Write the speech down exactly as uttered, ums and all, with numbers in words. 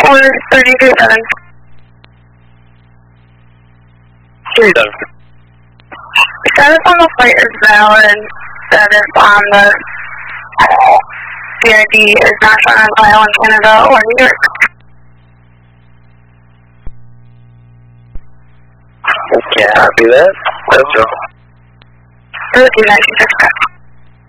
four thirty three seven. Three seven. Status on the flight is valid. Status on the C I D is not shown on file in Canada or New York. Okay, copy that. That's all. thirteen ninety-six.